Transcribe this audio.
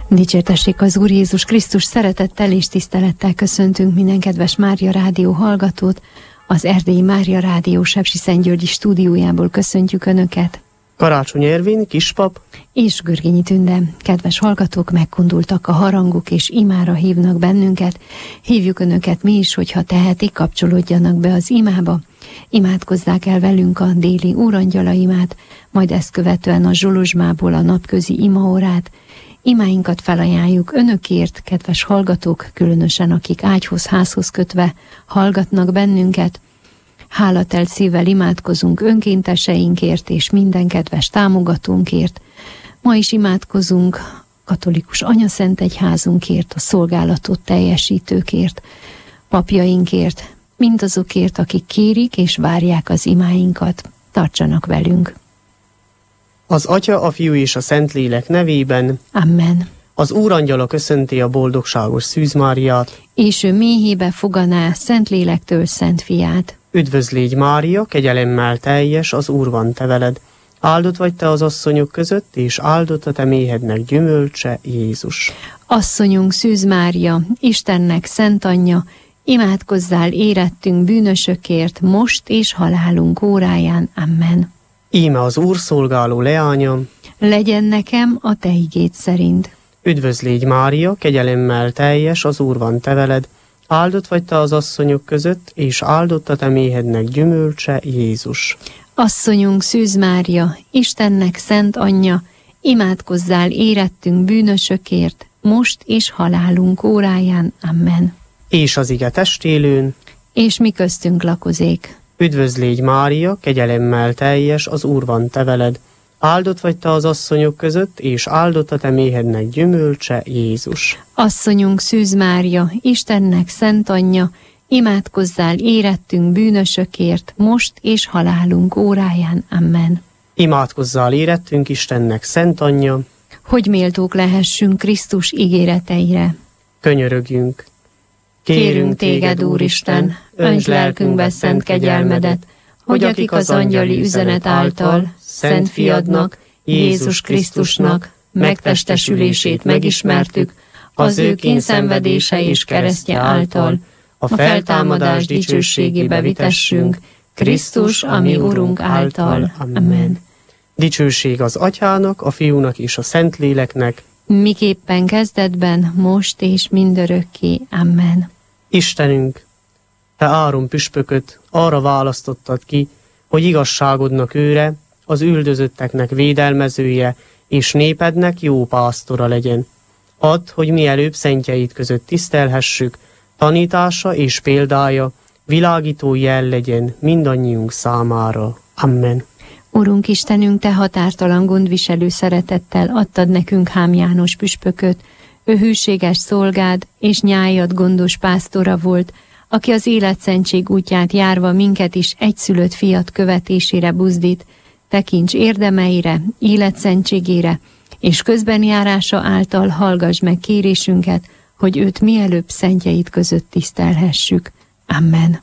Dicsértessék az Úr Jézus Krisztus, szeretettel és tisztelettel köszöntünk minden kedves Mária Rádió hallgatót. Az Erdélyi Mária Rádió Sepsiszentgyörgyi stúdiójából köszöntjük Önöket. Karácsony Ervin, kispap és Görgényi Tünde. Kedves hallgatók, megkondultak a harangok és imára hívnak bennünket. Hívjuk Önöket mi is, hogyha tehetik, kapcsolódjanak be az imába. Imádkozzák el velünk a déli úrangyala imát, majd ezt követően a Zsolozsmából a napközi imaórát. Imáinkat felajánljuk Önökért, kedves hallgatók, különösen akik ágyhoz, házhoz kötve hallgatnak bennünket. Hálatelt szívvel imádkozunk önkénteseinkért és minden kedves támogatónkért. Ma is imádkozunk katolikus anyaszentegyházunkért, a szolgálatot teljesítőkért, papjainkért, mindazokért, akik kérik és várják az imáinkat. Tartsanak velünk! Az Atya, a Fiú és a Szentlélek nevében. Amen. Az Úrangyala köszönti a boldogságos Szűz Máriát, és ő méhébe foganá Szentlélektől Szent Fiát. Üdvözlégy Mária, kegyelemmel teljes, az Úr van te veled. Áldott vagy te az asszonyok között, és áldott a te méhednek gyümölcse, Jézus. Asszonyunk Szűz Mária, Istennek szent anyja, imádkozzál érettünk bűnösökért, most és halálunk óráján. Amen. Íme az Úr szolgáló leánya, legyen nekem a te igéd szerint. Üdvözlégy Mária, kegyelemmel teljes, az Úr van te veled. Áldott vagy te az asszonyok között, és áldott a te méhednek gyümölcse, Jézus. Asszonyunk Szűz Mária, Istennek szent anyja, imádkozzál érettünk bűnösökért, most és halálunk óráján. Amen. És az ige testélőn, és mi köztünk lakozék. Üdvözlégy Mária, kegyelemmel teljes, az Úr van te veled. Áldott vagy te az asszonyok között, és áldott a te méhednek gyümölcse, Jézus. Asszonyunk Szűz Mária, Istennek szent anyja, imádkozzál érettünk bűnösökért, most és halálunk óráján. Amen. Imádkozzál érettünk Istennek szent anyja, hogy méltók lehessünk Krisztus ígéreteire. Könyörögjünk. Kérünk téged, Úristen, öntsd lelkünkbe szent kegyelmedet, hogy akik az angyali üzenet által Szent Fiadnak, Jézus Krisztusnak megtestesülését megismertük, az ő kényszenvedése és keresztje által a feltámadás dicsőségébe vitessünk, Krisztus, a mi Urunk által. Amen. Dicsőség az Atyának, a Fiúnak és a Szentléleknek, miképpen kezdetben, most és mindörökké. Amen. Istenünk, te Áron püspököt arra választottad ki, hogy igazságodnak őre, az üldözötteknek védelmezője, és népednek jó pásztora legyen. Add, hogy mielőbb szentjeid között tisztelhessük, tanítása és példája világító jel legyen mindannyiunk számára. Amen. Urunk Istenünk, te határtalan gondviselő szeretettel adtad nekünk Hám János püspököt, ő hűséges szolgád és nyájad gondos pásztora volt, aki az életszentség útját járva minket is egyszülött fiat követésére buzdít, tekints érdemeire, életszentségére, és közbenjárása által hallgass meg kérésünket, hogy őt mielőbb szentjeid között tisztelhessük. Amen.